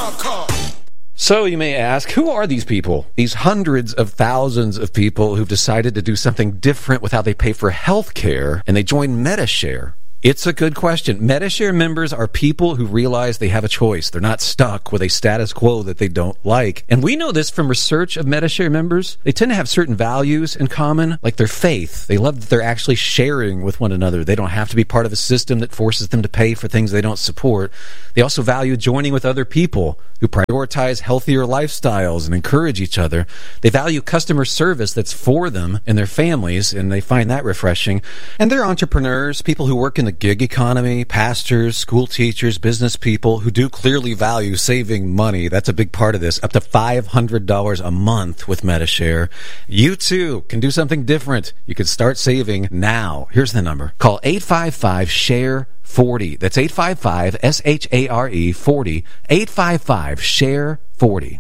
So you may ask, who are these people? These hundreds of thousands of people who've decided to do something different with how they pay for health care, and they join Medi-Share. It's a good question. Medi-Share members are people who realize they have a choice. They're not stuck with a status quo that they don't like. And we know this from research of Medi-Share members. They tend to have certain values in common, like their faith. They love that they're actually sharing with one another. They don't have to be part of a system that forces them to pay for things they don't support. They also value joining with other people who prioritize healthier lifestyles and encourage each other. They value customer service that's for them and their families, and they find that refreshing. And they're entrepreneurs, people who work in the gig economy, pastors, school teachers, business people who do clearly value saving money. That's a big part of this. Up to $500 a month with Medi-Share. You too can do something different. You can start saving now. Here's the number. Call 855-SHARE-40. That's 855-SHARE 40. 855-SHARE-40.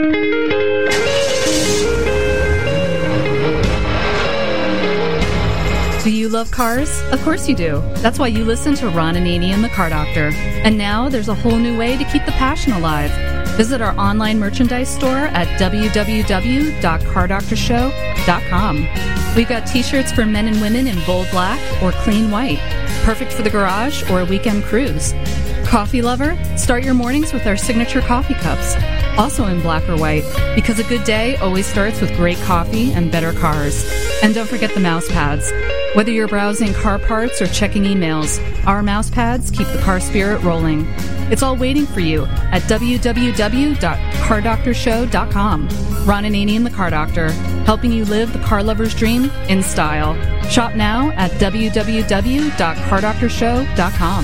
Do you love cars? Of course you do. That's why you listen to Ron Ananian and the Car Doctor. And now there's a whole new way to keep the passion alive. Visit our online merchandise store at www.cardoctorshow.com. We've got t-shirts for men and women in bold black or clean white, perfect for the garage or a weekend cruise. Coffee lover? Start your mornings with our signature coffee cups, also in black or white, because a good day always starts with great coffee and better cars. And don't forget the mouse pads. Whether you're browsing car parts or checking emails, our mouse pads keep the car spirit rolling. It's all waiting for you at www.cardoctorshow.com. Ron Ananian, the Car Doctor, helping you live the car lover's dream in style. Shop now at www.cardoctorshow.com.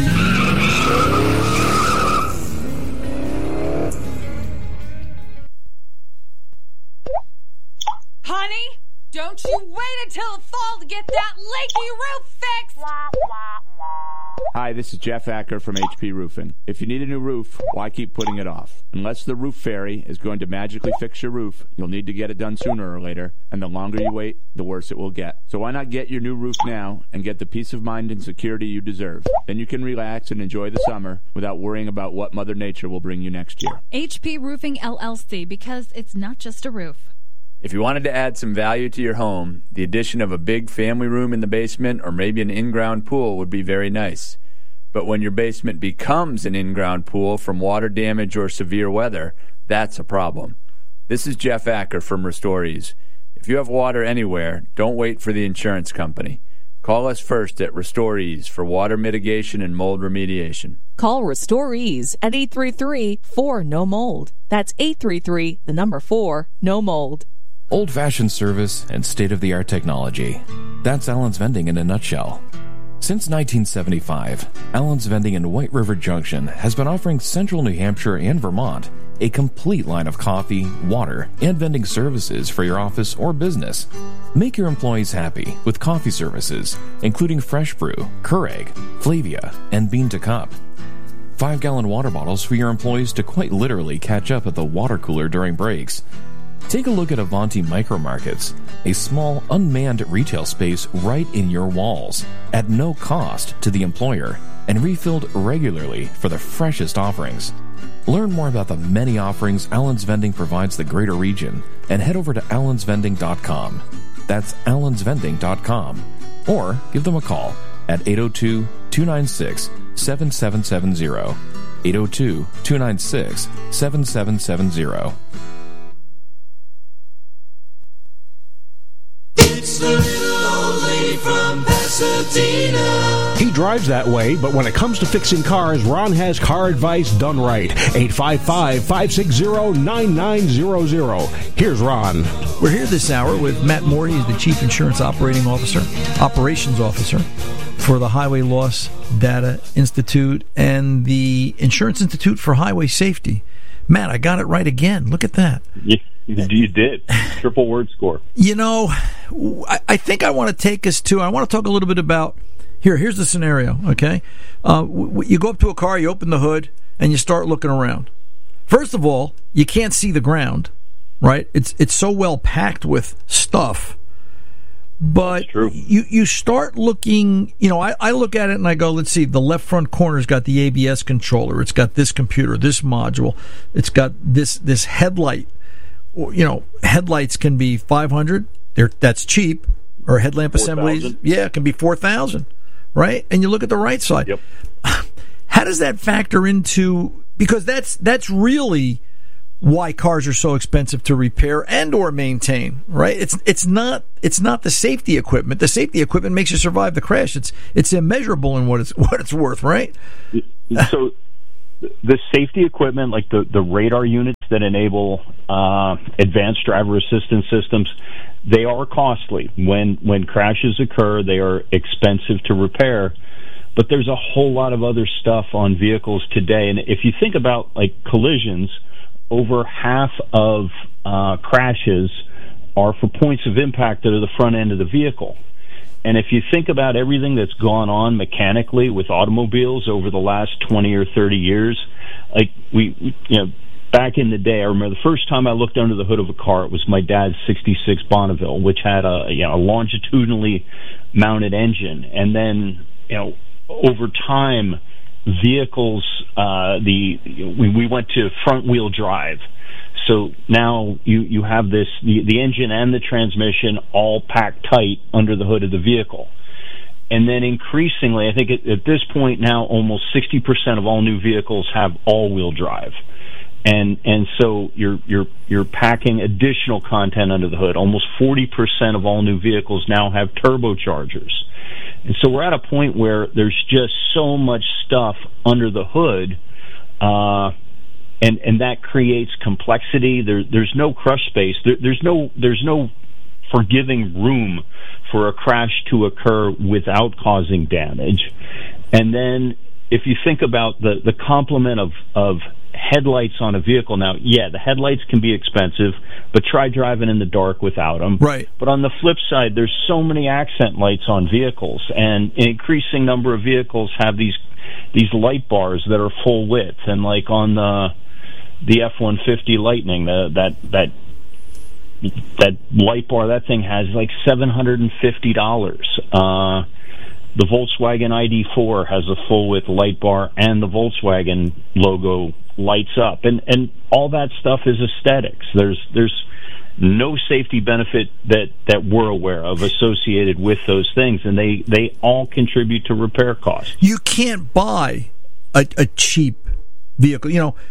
Honey, don't you wait until the fall to get that leaky roof fixed! Hi, this is Jeff Acker from HP Roofing. If you need a new roof, why keep putting it off? Unless the roof fairy is going to magically fix your roof, you'll need to get it done sooner or later, and the longer you wait, the worse it will get. So why not get your new roof now and get the peace of mind and security you deserve? Then you can relax and enjoy the summer without worrying about what Mother Nature will bring you next year. HP Roofing LLC, because it's not just a roof. If you wanted to add some value to your home, the addition of a big family room in the basement or maybe an in-ground pool would be very nice. But when your basement becomes an in-ground pool from water damage or severe weather, that's a problem. This is Jeff Acker from RestoreEase. If you have water anywhere, don't wait for the insurance company. Call us first at RestoreEase for water mitigation and mold remediation. Call RestoreEase at 833-4-NO-MOLD. That's 833-4-NO-MOLD. Old-fashioned service and state-of-the-art technology. That's Allen's Vending in a nutshell. Since 1975, Allen's Vending in White River Junction has been offering Central New Hampshire and Vermont a complete line of coffee, water, and vending services for your office or business. Make your employees happy with coffee services, including Fresh Brew, Keurig, Flavia, and Bean to Cup. 5-gallon water bottles for your employees to quite literally catch up at the water cooler during breaks. Take a look at Avanti Micro Markets, a small, unmanned retail space right in your walls, at no cost to the employer, and refilled regularly for the freshest offerings. Learn more about the many offerings Allen's Vending provides the greater region, and head over to allensvending.com. That's allensvending.com. Or give them a call at 802-296-7770. 802-296-7770. It's the little old lady from Pasadena. He drives that way, but when it comes to fixing cars, Ron has car advice done right. 855-560-9900. Here's Ron. We're here this hour with Matt Moore. He's the Chief Insurance Operations Officer for the Highway Loss Data Institute and the Insurance Institute for Highway Safety. Matt, I got it right again. Look at that. You did. Triple word score. You know, I think I want to take us to, I want to talk a little bit about, here's the scenario, okay? You go up to a car, you open the hood, and you start looking around. First of all, you can't see the ground, right? It's so well packed with stuff. But you start looking, I look at it and I go, let's see, the left front corner's got the ABS controller. It's got this computer, this module. It's got this headlight. Headlights can be $500. That's cheap. Or headlamp 4, assemblies. 000. Yeah, it can be $4,000. Right? And you look at the right side. Yep. How does that factor into, because that's really why cars are so expensive to repair and or maintain, right? It's not the safety equipment. The safety equipment makes you survive the crash. It's immeasurable in what it's worth, right? So the safety equipment, like the radar units that enable advanced driver assistance systems, they are costly. When crashes occur, they are expensive to repair. But there's a whole lot of other stuff on vehicles today. And if you think about like collisions, over half of crashes are for points of impact that are the front end of the vehicle. And if you think about everything that's gone on mechanically with automobiles over the last 20 or 30 years, like back in the day, I remember the first time I looked under the hood of a car, it was my dad's 66 Bonneville, which had a longitudinally mounted engine. And then, over time, vehicles, we went to front wheel drive. So now you have this, the engine and the transmission all packed tight under the hood of the vehicle. And then increasingly, I think at this point now, almost 60% of all new vehicles have all-wheel drive. And so you're packing additional content under the hood. Almost 40% of all new vehicles now have turbochargers. And so we're at a point where there's just so much stuff under the hood, and that creates complexity. There's no crush space. There's no forgiving room for a crash to occur without causing damage. And then if you think about the complement of headlights on a vehicle now, the headlights can be expensive, but try driving in the dark without them. Right. But on the flip side, there's so many accent lights on vehicles, and an increasing number of vehicles have these light bars that are full width, and like on the F-150 Lightning, that light bar, that thing has like $750. The Volkswagen ID4 has a full width light bar, and the Volkswagen logo lights up, and all that stuff is aesthetics. There's no safety benefit that we're aware of associated with those things, and they all contribute to repair costs. You can't buy a cheap vehicle.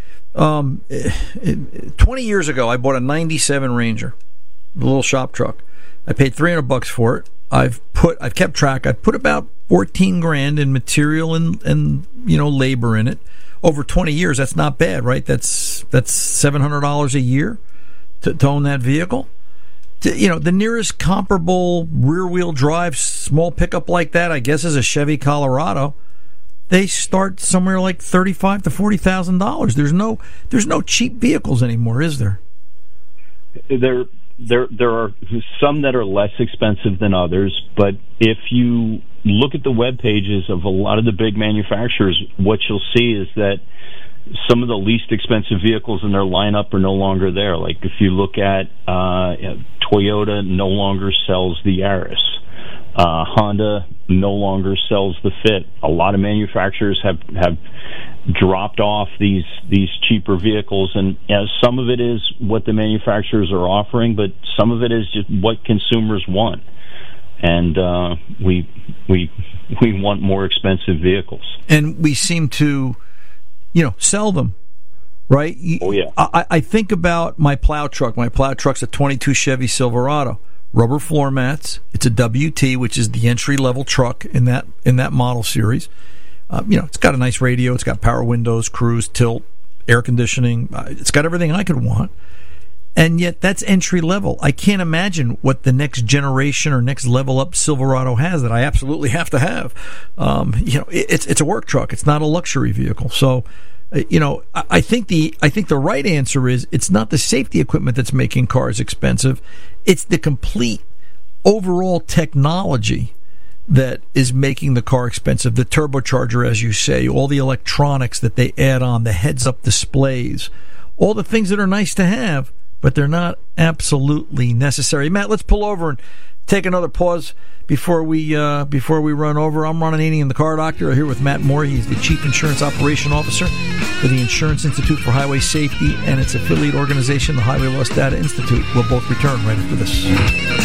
20 years ago, I bought a '97 Ranger, a little shop truck. I paid $300 for it. I've kept track. I've put about $14,000 in material and labor in it. Over 20 years, that's not bad, right? That's $700 a year to own that vehicle. The nearest comparable rear-wheel drive small pickup like that, I guess, is a Chevy Colorado. They start somewhere like $35,000 to $40,000. There's no cheap vehicles anymore, is there? There are some that are less expensive than others, but if you look at the web pages of a lot of the big manufacturers, what you'll see is that some of the least expensive vehicles in their lineup are no longer there. Like if you look at Toyota no longer sells the Yaris. Honda no longer sells the Fit. A lot of manufacturers have dropped off these cheaper vehicles, and some of it is what the manufacturers are offering, but some of it is just what consumers want. And we want more expensive vehicles, and we seem to sell them, right? Oh yeah. I think about my plow truck. My plow truck's a 22 Chevy Silverado. Rubber floor mats. It's a WT, which is the entry-level truck in that model series. It's got a nice radio. It's got power windows, cruise, tilt, air conditioning. It's got everything I could want. And yet that's entry-level. I can't imagine what the next generation or next level-up Silverado has that I absolutely have to have. It's a work truck. It's not a luxury vehicle. So, I think the right answer is it's not the safety equipment that's making cars expensive. It's the complete overall technology that is making the car expensive. The turbocharger, as you say, all the electronics that they add on, the heads-up displays, all the things that are nice to have, but they're not absolutely necessary. Matt, let's pull over and take another pause before we run over. I'm Ron Ananian, and the Car Doctor. I'm here with Matt Moore. He's the Chief Insurance Operation Officer for the Insurance Institute for Highway Safety and its affiliate organization, the Highway Loss Data Institute. We'll both return right after this.